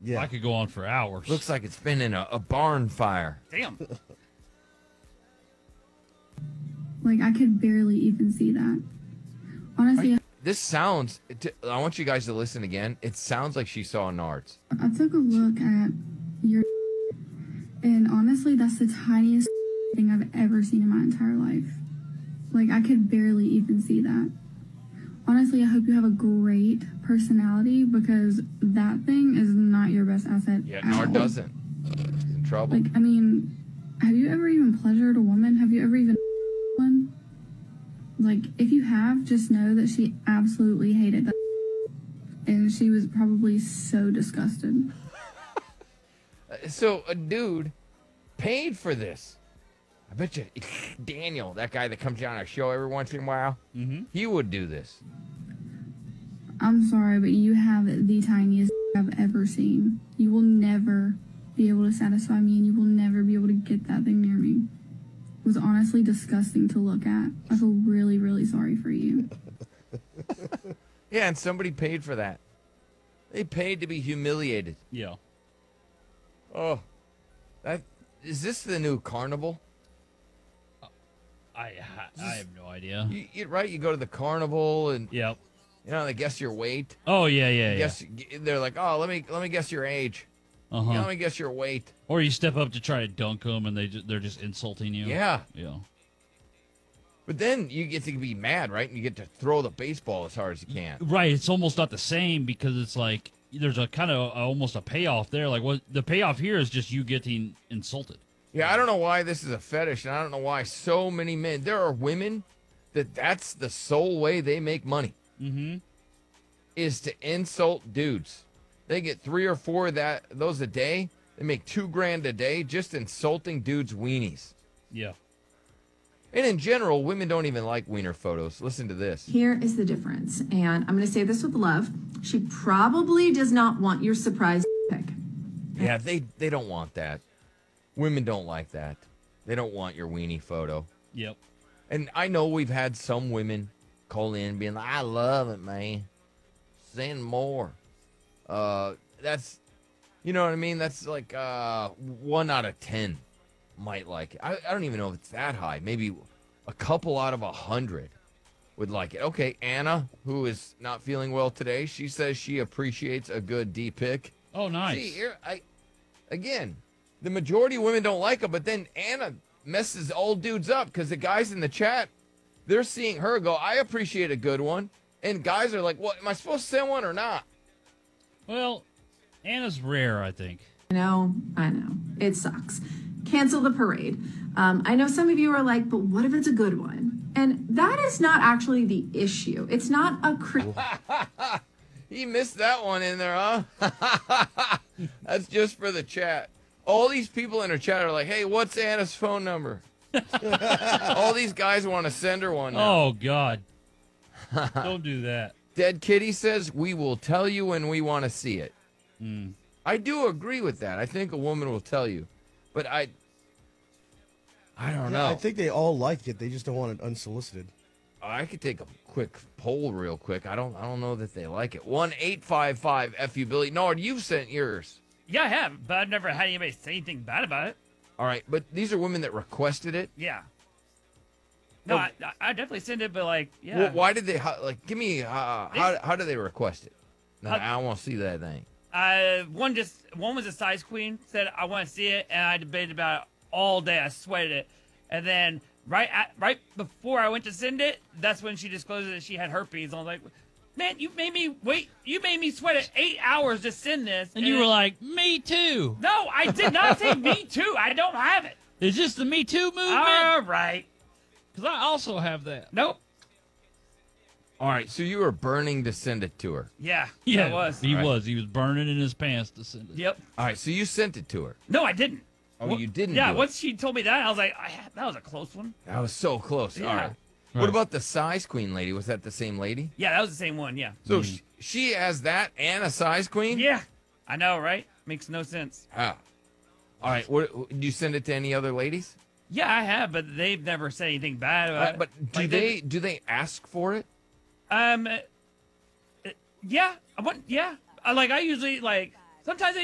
Yeah. I could go on for hours. Looks like it's been in a barn fire. Damn. Like, I could barely even see that. Honestly, This sounds, I want you guys to listen again. It sounds like she saw Nards. I took a look at your and honestly, that's the tiniest thing I've ever seen in my entire life. Like, I could barely even see that. Honestly, I hope you have a great personality because that thing is not your best asset. Yeah, at Nard all. doesn't. He's in trouble. Like, I mean, have you ever even pleasured a woman? Have you ever even one? Like, if you have, just know that she absolutely hated that. And she was probably so disgusted. So a dude paid for this. I bet you Daniel, that guy that comes on our show every once in a while, he would do this. I'm sorry, but you have the tiniest I've ever seen. You will never be able to satisfy me, and you will never be able to get that thing near me. It was honestly disgusting to look at. I feel really, really sorry for you. Yeah, and somebody paid for that. They paid to be humiliated. Yeah. Oh, is this the new carnival? I have no idea. Right? You go to the carnival and Yep. they guess your weight. Oh yeah. Guess they're like, oh, let me guess your age. Uh-huh. Let me guess your weight. Or you step up to try to dunk them, and they're just insulting you. Yeah. Yeah. But then you get to be mad, right? And you get to throw the baseball as hard as you can. Right. It's almost not the same because it's like there's a kind of almost a payoff there. Like what the payoff here is just you getting insulted. Yeah, I don't know why this is a fetish, and I don't know why so many men. There are women that's the sole way they make money. Mm-hmm. Is to insult dudes. They get 3 or 4 of those a day. They make $2,000 a day just insulting dudes' weenies. Yeah. And in general, women don't even like wiener photos. Listen to this. Here is the difference, and I'm going to say this with love. She probably does not want your surprise pic. Yeah, they don't want that. Women don't like that. They don't want your weenie photo. Yep. And I know we've had some women call in being like, I love it, man. Send more. That's, you know what I mean? That's like 1 out of 10 might like it. I don't even know if it's that high. Maybe a couple out of 100 would like it. Okay, Anna, who is not feeling well today, she says she appreciates a good D-pic. Oh, nice. See, again, the majority of women don't like it, but then Anna messes old dudes up because the guys in the chat, they're seeing her go, I appreciate a good one. And guys are like, what, am I supposed to send one or not? Well, Anna's rare, I think. I know. It sucks. Cancel the parade. I know some of you are like, but what if it's a good one? And that is not actually the issue. It's not a... He missed that one in there, huh? That's just for the chat. All these people in her chat are like, hey, what's Anna's phone number? All these guys want to send her one now. Oh, God. Don't do that. Dead Kitty says, we will tell you when we want to see it. I do agree with that. I think a woman will tell you. But I don't know. I think they all like it. They just don't want it unsolicited. I could take a quick poll real quick. I don't know that they like it. 1-855-FU Billy. Nard, you've sent yours. Yeah, I have, but I've never had anybody say anything bad about it. All right, but these are women that requested it. Yeah. No, Well, I definitely send it, but like, yeah. Well, why did they give me how do they request it? No, I want to see that thing. One was a size queen, said I want to see it, and I debated about it all day. I sweated it, and then right before I went to send it, that's when she disclosed that she had herpes. I was like, man, you made me wait. You made me sweat it 8 hours to send this, And you were like, me too. no, I did not say me too. I don't have it. Is this the Me Too movement? All right. Because I also have that. Nope. All right, so you were burning to send it to her. Yeah. Yeah, I was. He Right. was. He was burning in his pants to send it. Yep. All right, so you sent it to her. No, I didn't. Oh, you didn't. Yeah. do it. Once she told me that, I was like, that was a close one. That was so close. Yeah. All right. Right. What about the size queen lady? Was that the same lady? Yeah, that was the same one. Yeah. So she has that and a size queen? Yeah. I know, right? Makes no sense. Ah. All right. What, did you send it to any other ladies? Yeah, I have, but they've never said anything bad about it. But do they ask for it? Yeah, I usually sometimes they